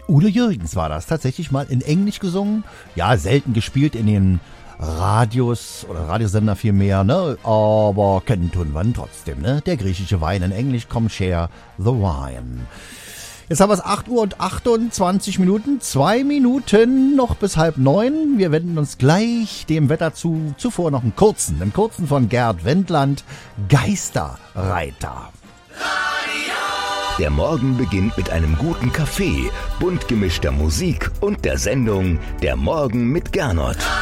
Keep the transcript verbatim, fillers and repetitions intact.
Udo Jürgens war das, tatsächlich mal in Englisch gesungen. Ja, selten gespielt in den Radios oder Radiosender vielmehr, ne? Aber kennen tun wir ihn trotzdem, ne? Der griechische Wein in Englisch, come share the wine. Jetzt haben wir es acht Uhr und achtundzwanzig Minuten, zwei Minuten noch bis halb neun. Wir wenden uns gleich dem Wetter zu. Zuvor noch einen kurzen, einen kurzen von Gerd Wendland, Geisterreiter. Der Morgen beginnt mit einem guten Kaffee, bunt gemischter Musik und der Sendung Der Morgen mit Gernot.